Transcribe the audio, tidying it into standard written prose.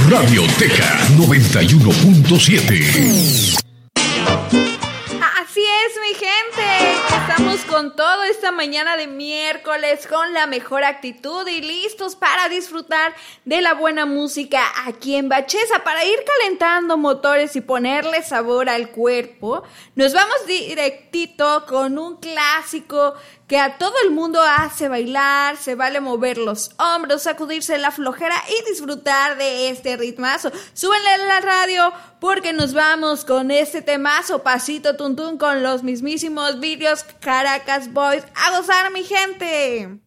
Radioteca 91.7. Así es, mi gente, estamos con todo esta mañana de miércoles con la mejor actitud y listos para disfrutar de la buena música aquí en Bacheza. Para ir calentando motores y ponerle sabor al cuerpo, nos vamos directito con un clásico que a todo el mundo hace bailar. Se vale mover los hombros, sacudirse la flojera y disfrutar de este ritmazo. Súbenle a la radio porque nos vamos con este temazo, Pasito Tuntún, con los mismísimos Vídeos Caracas Boys. ¡A gozar, mi gente!